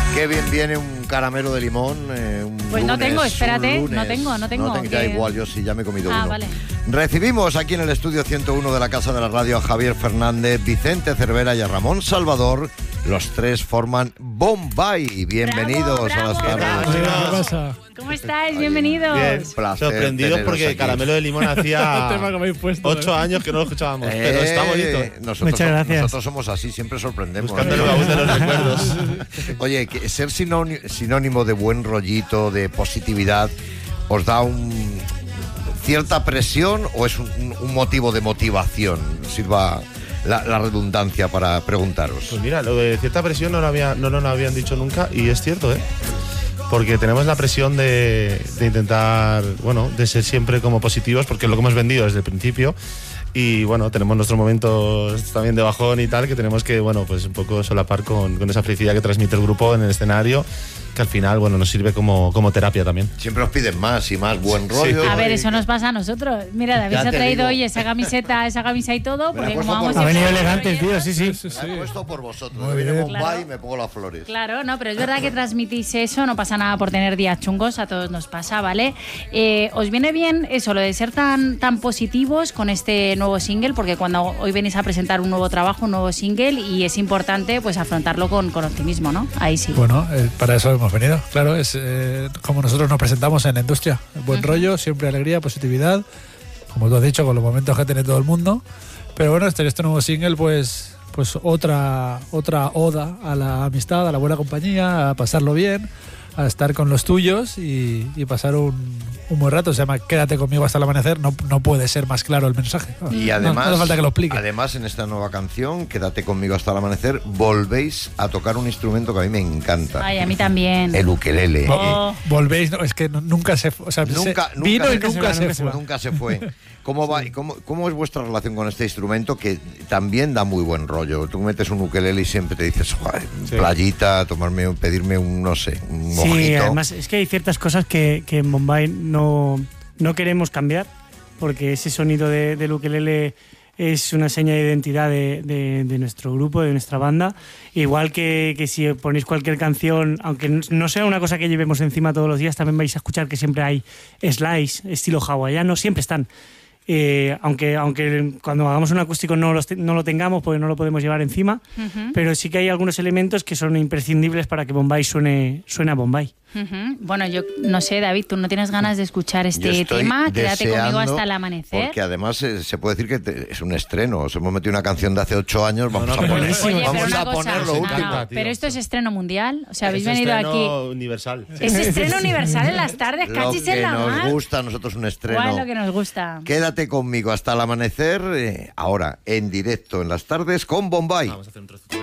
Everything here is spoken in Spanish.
Qué bien viene un caramelo de limón. Pues no tengo, espérate, lunes. no tengo. Ya igual, yo sí, ya me he comido uno. Vale. Recibimos aquí en el estudio 101 de la Casa de la Radio a Javier Fernández, Vicente Cervera y a Ramón Salvador. Los tres forman Bombay. Bienvenidos ¡Bravo, a las bravo! tardes. ¿Qué pasa? ¿Cómo estáis? Bienvenidos. Bien, placer sorprendidos teneros porque aquí. Caramelo de Limón hacía El tema que me habéis puesto, 8 años que no lo escuchábamos, pero está bonito. Muchas gracias. Nosotros somos así, siempre sorprendemos. Buscando el baúl de los recuerdos. Oye, que ser sinónimo de buen rollito, de positividad, ¿os da cierta presión o es un motivo de motivación? Sirva la redundancia para preguntaros. Pues mira, lo de cierta presión no nos lo habían dicho nunca y es cierto, ¿eh? Porque tenemos la presión de intentar, bueno, de ser siempre como positivos, porque es lo que hemos vendido desde el principio. Y bueno, tenemos nuestros momentos también de bajón y tal, que tenemos que, bueno, pues un poco solapar con esa felicidad que transmite el grupo en el escenario, que al final, bueno, nos sirve como terapia también. Siempre os piden más y más buen rollo. A ver, eso nos pasa a nosotros. Mira, David Ya se ha te traído digo. hoy esa camisa y todo, Me la he porque como puesto vamos por- Ha venido siempre- elegante, tío, sí. Me he puesto por vosotros. Muy Viene bien. Bombay Claro. y me pongo las flores. Claro, no, pero es verdad que transmitís eso, no pasa nada por tener días chungos, a todos nos pasa, ¿vale? ¿Os viene bien eso, lo de ser tan positivos con este nuevo single? Porque cuando hoy venís a presentar un nuevo trabajo, un nuevo single, y es importante pues afrontarlo con optimismo, ¿no? Ahí sí. Bueno, para eso hemos venido, claro, es como nosotros nos presentamos en la industria. Buen rollo, siempre alegría, positividad, como tú has dicho, con los momentos que tiene todo el mundo. Pero bueno, este nuevo single, pues otra oda a la amistad, a la buena compañía, a pasarlo bien, a estar con los tuyos y pasar un buen rato. Se llama Quédate conmigo hasta el amanecer. No puede ser más claro el mensaje. Y además, no hace falta que lo explique. Además, en esta nueva canción, Quédate conmigo hasta el amanecer, volvéis a tocar un instrumento que a mí me encanta. Ay, a mí también. El ukelele. Volvéis, no, es que nunca se fue. O sea, vino y nunca se fue. Nunca se fue. ¿Cómo va? ¿Cómo es vuestra relación con este instrumento que también da muy buen rollo? Tú metes un ukelele y siempre te dices, "Joder, Sí. playita, pedirme un, no sé, un mojito". Sí, además es que hay ciertas cosas que en Bombay no queremos cambiar, porque ese sonido del ukelele es una seña de identidad de nuestro grupo, de nuestra banda. Igual que si ponéis cualquier canción, aunque no sea una cosa que llevemos encima todos los días, también vais a escuchar que siempre hay slides, estilo hawaiano, siempre están. Aunque cuando hagamos un acústico no lo tengamos porque no lo podemos llevar encima, pero sí que hay algunos elementos que son imprescindibles para que Bombay suene a Bombay. Bueno, yo no sé, David, ¿tú no tienes ganas de escuchar Yo este estoy tema? Quédate conmigo deseando, hasta el amanecer. Porque además se puede decir que es un estreno. Os hemos metido una canción de hace 8 años, vamos No, a pero poner, buenísimo. Oye, pero vamos una a cosa, poner lo no, último. no, tío. pero esto es estreno mundial, o sea, habéis Es venido estreno aquí. universal. Es estreno universal en las tardes, Lo cachis en que la nos mar. gusta a nosotros un estreno. ¿Cuál es lo que nos gusta? Quédate conmigo hasta el amanecer, ahora en directo en las tardes con Bombay. Vamos a hacer un trozo.